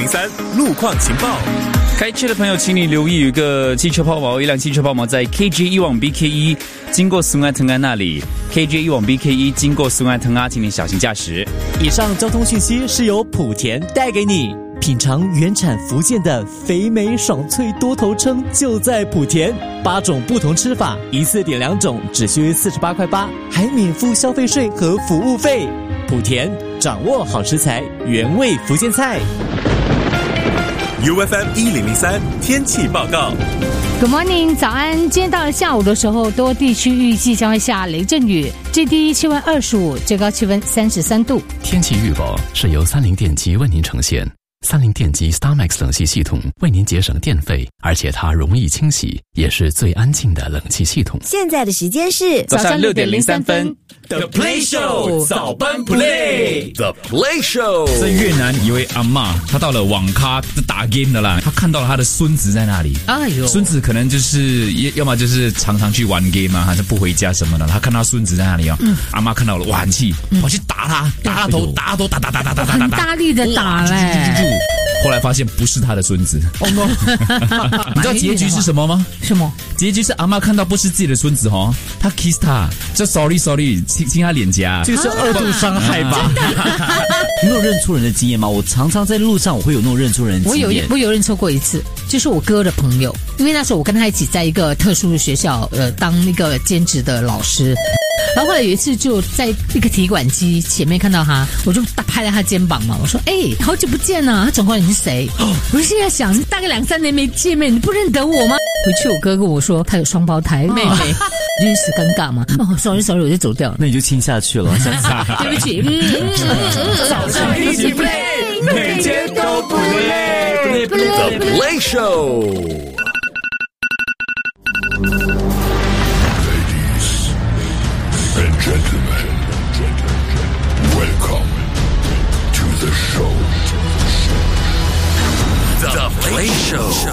1003路况情报。 开车的朋友，请你留意有一个汽车抛锚，一辆汽车抛锚在 KJ 往 BK1 经过苏安腾安那里 ，KJ 往 BK1 经过苏安腾安，请你小心驾驶。 以上交通讯息是由莆田带给你。品尝原产福建的肥美爽脆多头称就在莆田，8种不同吃法，一次点2种，只需48.8块，还免付消费税和服务费。莆田掌握好食材，原味福建菜。 UFM 1003天气报告。 Good morning， 早安！今天到了下午的时候，多地区预计将会下雷阵雨，最低气温25，最高气温33度。 天气预报是由30电机为您呈现。30电机 StarMax 冷气系统为您节省电费，而且它容易清洗，也是最安静的冷气系统。 现在的时间是早上6点03分。 The Play Show 早班 Play The Play Show。 在越南一位阿嬷，她到了网咖打 game 的啦，她看到了她的孙子在那里。 哎呦， 孙子可能就是要么就是常常去玩 game 啊，还是不回家什么的。她看到孙子在那里哦，阿嬷看到了，哇，很气，跑去打他，打他头，打头，打， 很大力的打嘞。 后来发现不是他的孙子。哦 no！ 你知道结局是什么吗？ 什么？ 结局是阿嬷看到不是自己的孙子哦，她 kiss 他，就 sorry， 亲他脸颊， 这个是2度伤害吧？你有认出人的经验吗？我常常在路上我会有那种认出人的经验。 我有认出过一次，就是我哥的朋友，因为那时候我跟他一起在一个特殊的学校当那个兼职的老师。然后后来有一次就在一个提款机前面看到他，我就拍了他肩膀嘛，我说：“好久不见啊！”他转过来，你是谁？我现在想，大概2-3年没见面，你不认得我吗？回去我哥跟我说他有双胞胎妹妹，真是尴尬嘛。sorry， 我就走掉了。 那你就亲下去了，下次。 对不起。 早上一起 play， 每天都不累。The Play Show。 And gentlemen, welcome to the show. The Play Show。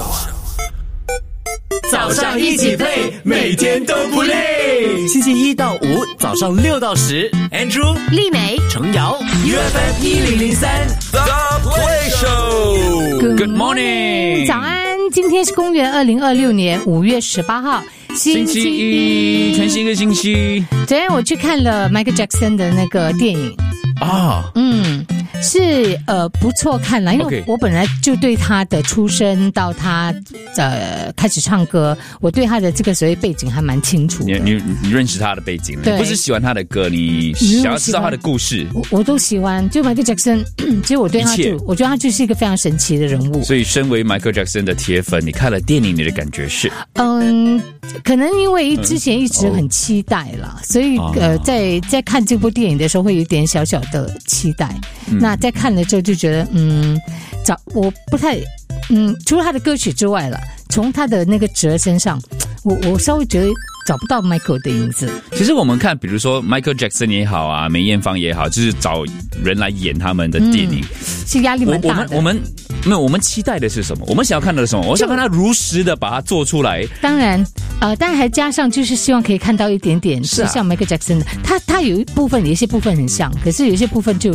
早上一起 play， 每天都不累。 星期1到5早上6到10 Andrew、 丽美、 程瑶 UFM 1003 The Play Show。Good morning， 早安！今天是公元2026年5月18号。 星期一，全新一个星期。 昨天我去看了 Michael Jackson 的那个电影啊， 是不错看了，因为我本来就对他的出身到他开始唱歌，我对他的这个所谓背景还蛮清楚的。 你认识他的背景，你不是喜欢他的歌，你想要知道他的故事。 我都喜欢，就 Michael Jackson， 其实我对他我觉得他就是一个非常神奇的人物。 所以，身为 Michael Jackson 的铁粉，你看了电影，你的感觉是？ 可能因为之前一直很期待啦，所以在看这部电影的时候会有点小小的期待。那在看了之后就觉得，我不太，除了他的歌曲之外了，从他的那个哲身上，我稍微觉得找不到 Michael 的影子。 其实我们看，比如说 Michael Jackson 也好啊，梅艳芳也好，就是找人来演他们的电影， 是压力蛮大的。 我们期待的是什么？我们想要看到的是什么？我想看他如实的把它做出来。 当然，但还加上就是希望可以看到一点点是像 Michael Jackson 的，他有一部分，有一些部分很像，可是有一些部分就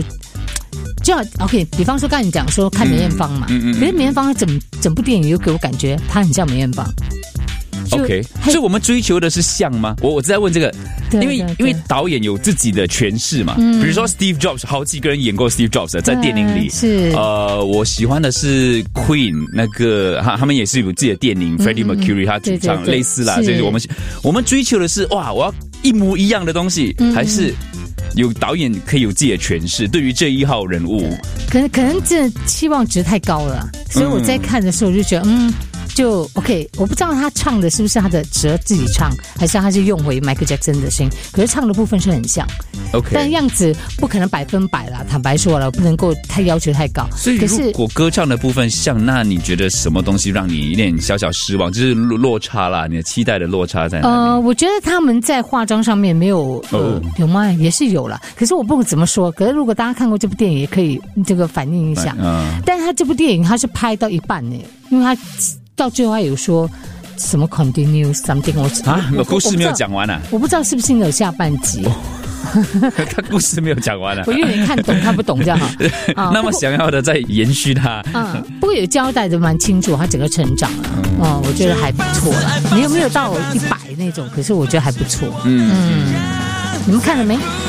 OK。比方说刚才你讲说看梅艳芳嘛，可是梅艳芳整部电影又给我感觉她很像梅艳芳。 OK， 所以我们追求的是像吗？我在问这个，因为导演有自己的诠释嘛。比如说 Steve Jobs， 好几个人演过 Steve Jobs 在电影里。 是我喜欢的是 Queen 那个，他们也是有自己的电影，Freddie Mercury 他主唱类似啦。所以我们追求的是哇，我要一模一样的东西，还是有导演可以有自己的诠释？对于这一号人物， 可能这期望值太高了，所以我在看的时候我就觉得就 OK， 我不知道他唱的是不是他的自己唱，还是他是用回 Michael Jackson 的声音，可是唱的部分是很像。 OK， 但样子不可能100%啦，坦白说了，不能够太要求太高。 所以如果歌唱的部分像，那你觉得什么东西让你有点小小失望？就是落差啦，你的期待的落差在哪里？ 我觉得他们在化妆上面没有有吗？也是有啦，可是我不怎么说。可是如果大家看过这部电影，也可以这个反映一下。但是他这部电影他是拍到一半呢，因为他到最后还有说什么 continue something， 故事没有讲完啊， 我不知道是不是有下半集。 他故事没有讲完了。 我以为你看懂看不懂这样那么想要的再延续他。 不过有交代的蛮清楚，他整个成长了。我觉得还不错啦。没有到100那种，可是我觉得还不错。你们看了没？